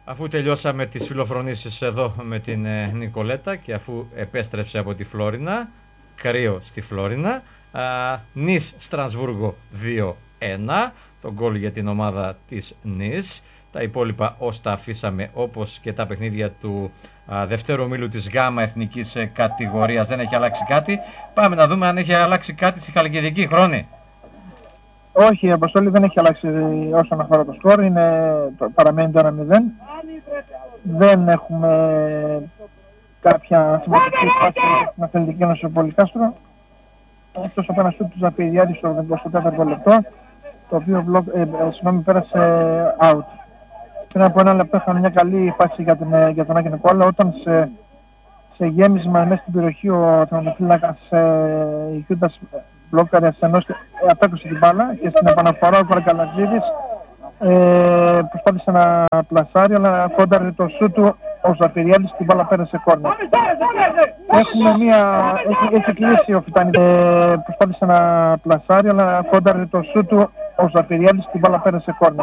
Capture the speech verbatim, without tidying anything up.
Αφού τελειώσαμε τις φιλοφρονήσεις εδώ με την ε, Νικολέτα και αφού επέστρεψε από τη Φλόρινα, κρύο στη Φλόρινα, α, Νις Στρασβούργο δύο ένα, το γκολ για την ομάδα της Νις. Τα υπόλοιπα ως τα αφήσαμε, όπως και τα παιχνίδια του α, δευτέρου ομίλου της ΓΑΜΑ εθνικής ε, κατηγορίας. Δεν έχει αλλάξει κάτι. Πάμε να δούμε αν έχει αλλάξει κάτι στη Χαλκιδική. Χρόνη. Όχι, η αποστολή δεν έχει αλλάξει όσον αφορά το σκορ, είναι, παραμένει το ένα μηδέν. Δεν έχουμε κάποια σημαντική φάση στην Αθλητική Ένωση Πολυκάστρο. Εκτός από ένα σούτ του Ζαπηριάδη στο εικοστό τέταρτο λεπτό, το οποίο μπλοκ, ε, συγγνώμη, πέρασε out. Πριν από ένα λεπτό είχαμε μια καλή φάση για, την, για τον Άκη Νικόλα, όταν σε, σε γέμισμα μέσα στην περιοχή ο τερματοφύλακας ε, η Χιούντας μπλόκαρε ασθενώς, απέκρουσε την μπάλα και στην επαναφορά ο Καρακαλατζίδης ε, προσπάθησε να πλασάρει, αλλά κόνταρε το σούτ του ο Ζαφυριάδης και την μπάλα πέρασε κόρνερ. Έχουμε μια... έχει, έχει κλείσει ο Φιτάνης, ε, προσπάθησε να πλασάρει, αλλά κόνταρε το σούτ του ο Ζαφυριάδης και την μπάλα πέρασε κόρνερ.